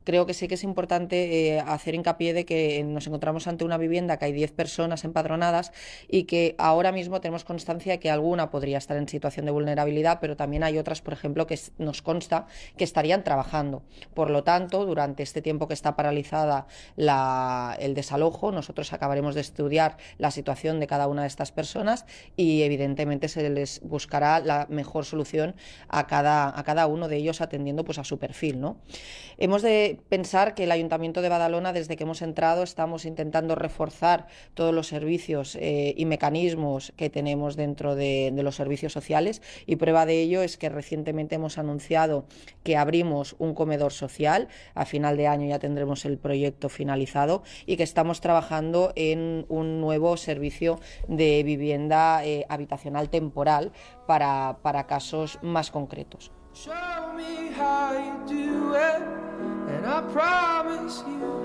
Creo que sí que es importante hacer hincapié de que nos encontramos ante una vivienda que hay 10 personas empadronadas y que ahora mismo tenemos constancia de que alguna podría estar en situación de vulnerabilidad, pero también hay otras, por ejemplo, que nos consta que estarían trabajando. Por lo tanto, durante este tiempo que está paralizada el desalojo, nosotros acabaremos de estudiar la situación de cada una de estas personas y evidentemente se les buscará la mejor solución a cada uno de ellos atendiendo pues a su perfil, ¿no? Hemos de pensar que el Ayuntamiento de Badalona, desde que hemos entrado, estamos intentando reforzar todos los servicios y mecanismos que tenemos dentro de los servicios sociales, y prueba de ello es que recientemente hemos anunciado que abrimos un comedor social. A final de año ya tendremos el proyecto finalizado y que estamos trabajando en un nuevo servicio de vivienda habitacional temporal para casos más concretos. Show me how you do it, and I promise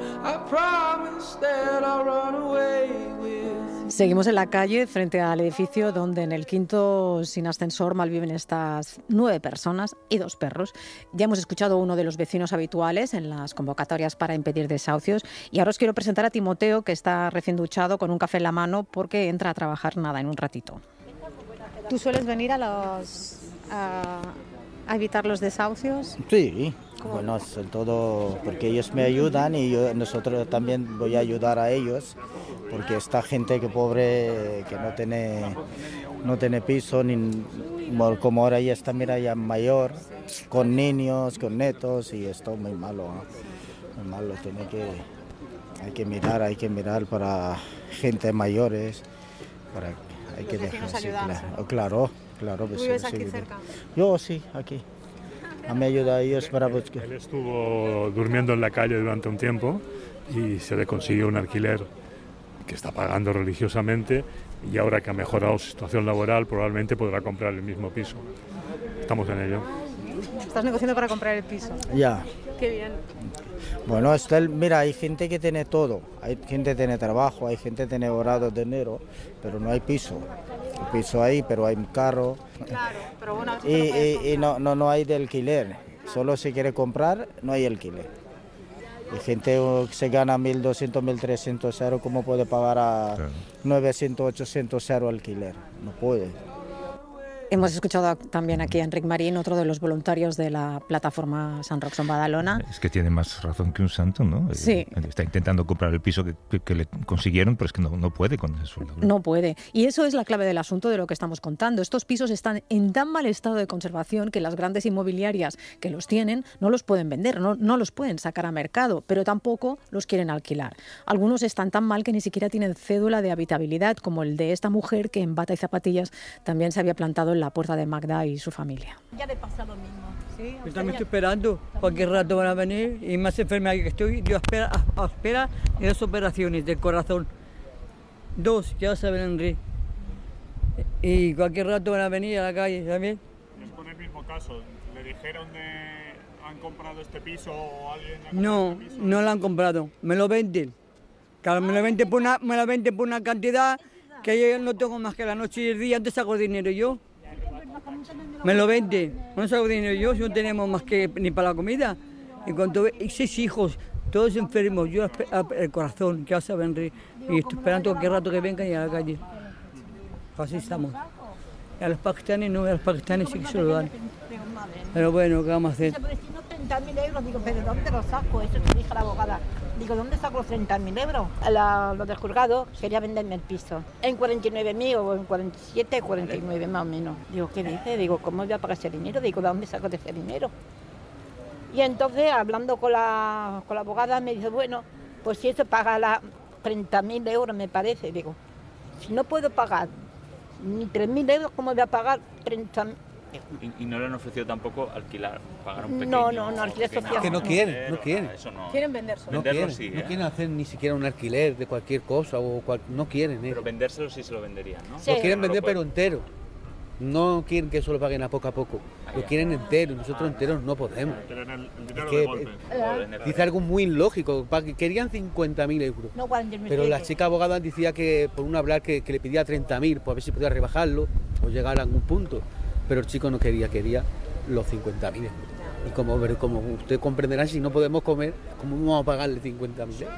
that I'll run away with. Seguimos en la calle frente al edificio donde en el quinto sin ascensor malviven estas 9 personas y 2 perros. Ya hemos escuchado a uno de los vecinos habituales en las convocatorias para impedir desahucios y ahora os quiero presentar a Timoteo, que está recién duchado con un café en la mano porque entra a trabajar nada en un ratito. ¿Tú sueles venir a evitar los desahucios? Sí, bueno, sobre todo porque ellos me ayudan y nosotros también voy a ayudar a ellos, porque esta gente que pobre, que no tiene piso, ni, como ahora ya está, mira, ya mayor, con niños, con netos, y esto muy malo, ¿no? Muy malo, hay que mirar para gente mayores, hay que dejar, claro. Claro, pues ¿Tú vives aquí cerca? Yo sí, aquí. Me ayuda a ellos para buscar. Él estuvo durmiendo en la calle durante un tiempo y se le consiguió un alquiler que está pagando religiosamente, y ahora que ha mejorado su situación laboral probablemente podrá comprar el mismo piso. Estamos en ello. ¿Estás negociando para comprar el piso? Ya. Qué bien. Bueno, mira, hay gente que tiene todo. Hay gente que tiene trabajo, hay gente que tiene ahorrado dinero, pero no hay piso. El piso hay, pero hay un carro. Claro, pero bueno, y no hay de alquiler. Solo si quiere comprar, no hay alquiler. Hay gente que se gana 1.200, 1.300 euros, ¿cómo puede pagar a 900, 800 euros alquiler? No puede. Hemos escuchado también aquí a Enric Marín, otro de los voluntarios de la plataforma San Rox en Badalona. Es que tiene más razón que un santo, ¿no? Sí. Está intentando comprar el piso que le consiguieron, pero es que no puede con ese sueldo. No puede. Y eso es la clave del asunto de lo que estamos contando. Estos pisos están en tan mal estado de conservación que las grandes inmobiliarias que los tienen no los pueden vender, no los pueden sacar a mercado, pero tampoco los quieren alquilar. Algunos están tan mal que ni siquiera tienen cédula de habitabilidad, como el de esta mujer que en bata y zapatillas también se había plantado en la puerta de Magda y su familia. Ya le pasa lo mismo. ¿Sí? Yo también estoy esperando, cualquier rato van a venir, y más enfermedad que estoy, yo espera de 2 operaciones del corazón. 2, ya saben, Enrique. Y cualquier rato van a venir a la calle también. Es con el mismo caso, ¿le dijeron han comprado este piso o alguien? No, no lo han comprado, me lo venden. Claro, me lo venden por una cantidad que yo no tengo más que la noche y el día, antes saco dinero yo. Me lo venden, no saco dinero yo, si no tenemos más que ni para la comida. Y cuando 6 hijos, todos enfermos, yo el corazón, que ya saben, y estoy esperando cualquier rato que vengan y a la calle. Así estamos. Y a los pakistanes sí que se lo dan. Pero bueno, ¿qué vamos a hacer? Pero si no 30.000 euros, digo, ¿pero dónde los saco? Eso te dijo la abogada. Digo, ¿dónde saco los 30.000 euros? Los del juzgado quería venderme el piso. En 49.000 o en 47, 49 más o menos. Digo, ¿qué dice? Digo, ¿cómo voy a pagar ese dinero? Digo, ¿de dónde saco ese dinero? Y entonces, hablando con la abogada, me dice, bueno, pues si eso paga 30.000 euros, me parece. Digo, si no puedo pagar ni 3.000 euros, ¿cómo voy a pagar 30.000? Y no le han ofrecido tampoco alquilar, pagar un pequeño... No, alquiler social. Que no quieren. Eso no. Quieren vender solo. No quieren hacer ni siquiera un alquiler de cualquier cosa, no quieren. Pero vendérselo sí se lo venderían, ¿no? Sí. Lo quieren vender pero entero. No quieren que eso lo paguen a poco. Lo quieren entero, nosotros enteros no podemos. El dinero Es de que, golpe. dice algo muy ilógico, querían 50.000 euros. No, 40.000 Pero la euros. chica abogada decía que por un hablar que le pedía 30.000, pues a ver si podía rebajarlo o llegar a algún punto. Pero el chico no quería los 50.000 euros. Y como usted comprenderá, si no podemos comer, ¿cómo vamos a pagarle 50.000 euros?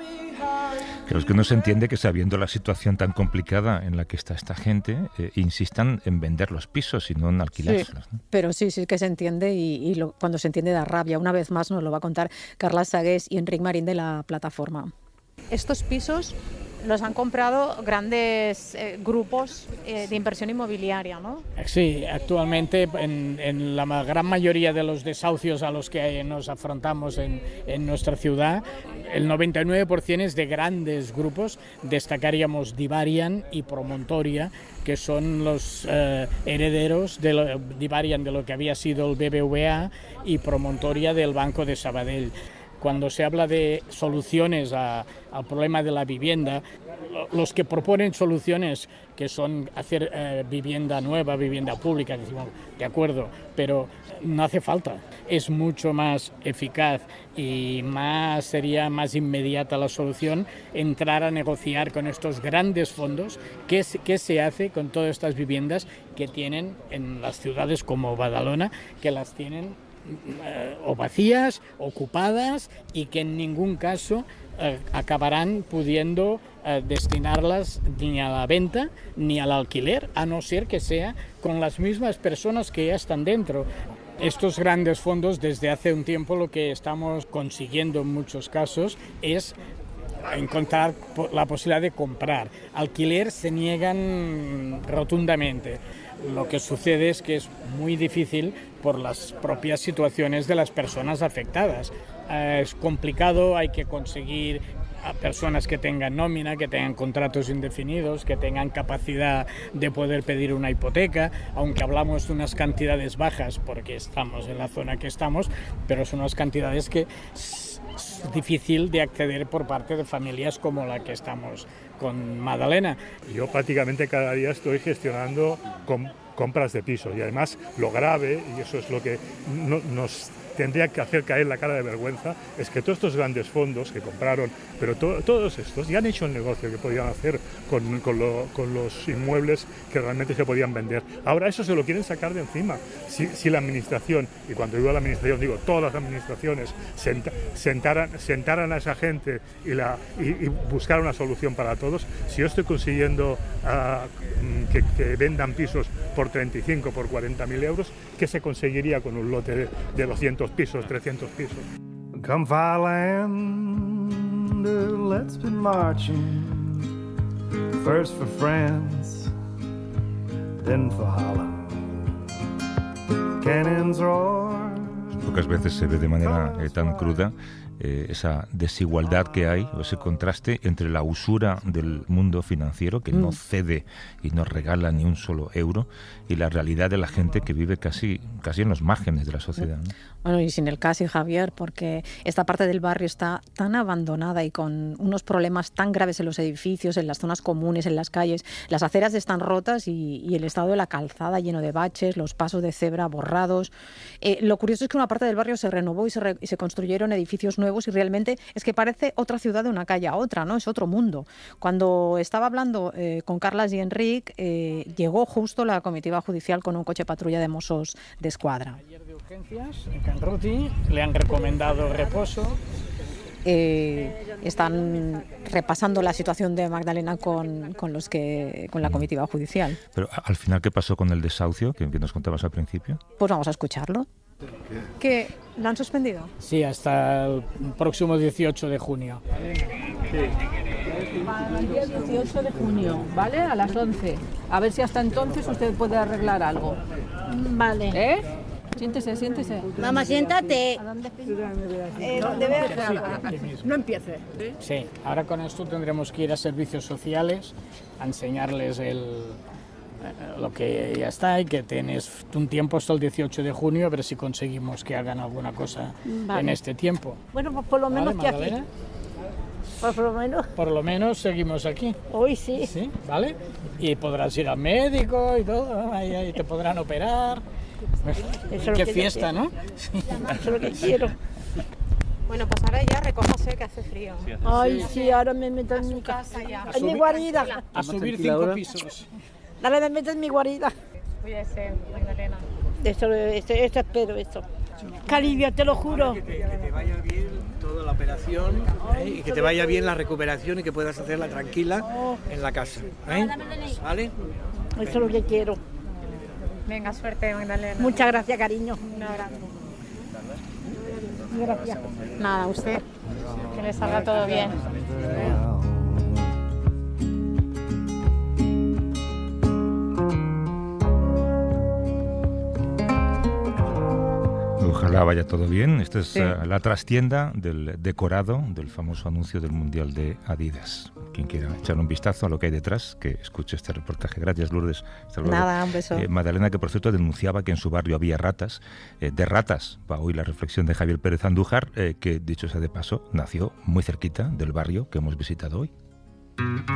Que los que no se entiende que sabiendo la situación tan complicada en la que está esta gente, insistan en vender los pisos y no en alquilárselos. Sí, ¿no? pero sí que se entiende y cuando se entiende da rabia. Una vez más nos lo va a contar Carla Sagués y Enric Marín de la plataforma. Estos pisos los han comprado grandes grupos de inversión inmobiliaria, ¿no? Sí, actualmente en la gran mayoría de los desahucios a los que nos afrontamos en nuestra ciudad, el 99% es de grandes grupos. Destacaríamos Divarian y Promontoria, que son los herederos de Divarian de lo que había sido el BBVA y Promontoria del Banco de Sabadell. Cuando se habla de soluciones al problema de la vivienda, los que proponen soluciones que son hacer vivienda nueva, vivienda pública, decimos, de acuerdo, pero no hace falta. Es mucho más eficaz y sería más inmediata la solución entrar a negociar con estos grandes fondos qué se hace con todas estas viviendas que tienen en las ciudades como Badalona, que las tienen o vacías, ocupadas y que en ningún caso acabarán pudiendo destinarlas ni a la venta ni al alquiler, a no ser que sea con las mismas personas que ya están dentro. Estos grandes fondos, desde hace un tiempo, lo que estamos consiguiendo en muchos casos es encontrar la posibilidad de comprar. Alquiler se niegan rotundamente. Lo que sucede es que es muy difícil por las propias situaciones de las personas afectadas. Es complicado, hay que conseguir a personas que tengan nómina, que tengan contratos indefinidos, que tengan capacidad de poder pedir una hipoteca, aunque hablamos de unas cantidades bajas porque estamos en la zona que estamos, pero son unas cantidades que es difícil de acceder por parte de familias como la que estamos con Madalena. Yo prácticamente cada día estoy gestionando compras de pisos y además lo grave, y eso es lo que nos tendría que hacer caer la cara de vergüenza, es que todos estos grandes fondos que compraron, pero todos estos ya han hecho el negocio que podían hacer con los inmuebles que realmente se podían vender. Ahora eso se lo quieren sacar de encima. Si la administración, y cuando digo la administración digo todas las administraciones, sentaran a esa gente y buscar una solución para todos, si yo estoy consiguiendo que vendan pisos por 35, por 40.000 euros, ¿qué se conseguiría con un lote de 200 pisos, 300 pisos? Come Firelander, let's be marching. First for France, then for Holland. Cannons roar. Pocas veces se ve de manera tan cruda esa desigualdad que hay, o ese contraste entre la usura del mundo financiero, que no cede y no regala ni un solo euro, y la realidad de la gente que vive casi en los márgenes de la sociedad, ¿no? Bueno, y sin el casi, Javier, porque esta parte del barrio está tan abandonada y con unos problemas tan graves en los edificios, en las zonas comunes, en las calles. Las aceras están rotas y el estado de la calzada lleno de baches, los pasos de cebra borrados. Lo curioso es que una parte del barrio se renovó y se construyeron edificios nuevos y realmente es que parece otra ciudad de una calle a otra, ¿no? Es otro mundo. Cuando estaba hablando con Carlas y Enric, llegó justo la comitiva judicial con un coche patrulla de Mossos d'Esquadra. Ayer de urgencias, en Can Ruti, le han recomendado reposo. Están repasando la situación de Magdalena con la comitiva judicial. Pero al final, ¿qué pasó con el desahucio que nos contabas al principio? Pues vamos a escucharlo. ¿Que lo han suspendido? Sí, hasta el próximo 18 de junio. Para el día 18 de junio, ¿vale? A las 11. A ver si hasta entonces usted puede arreglar algo. Vale. Siéntese. Mamá, siéntate. No empiece. Sí, ahora con esto tendremos que ir a servicios sociales a enseñarles lo que ya está y que tienes un tiempo hasta el 18 de junio a ver si conseguimos que hagan alguna cosa en este tiempo. Bueno, pues por lo menos que aquí. Por lo menos seguimos aquí. Hoy sí. Sí, ¿vale? Y podrás ir al médico y todo, ahí te podrán operar. Qué fiesta, ¿no? Eso es lo que quiero. Bueno, pues ahora ya recójase que hace frío. Ay, sí, ahora me meto en mi casa ya. En mi guarida. A subir 5 pisos. Ahora me meto en mi guarida. Cuídese, Magdalena. Eso espero, eso. qué alivio, te lo juro. Que te vaya bien toda la operación y que te vaya bien la recuperación y que puedas hacerla tranquila en la casa. ¿Vale? Eso es lo que quiero. Venga, suerte, Magdalena. Muchas gracias, cariño. Un abrazo. Gracias. Nada, usted. Que le salga todo bien. Ojalá vaya todo bien. Esta es la trastienda del decorado del famoso anuncio del Mundial de Adidas. Quien quiera echar un vistazo a lo que hay detrás, que escuche este reportaje. Gracias, Lourdes. Hasta luego. Nada, un beso. Magdalena, que por cierto denunciaba que en su barrio había ratas. De ratas va hoy la reflexión de Javier Pérez Andújar, que, dicho sea de paso, nació muy cerquita del barrio que hemos visitado hoy.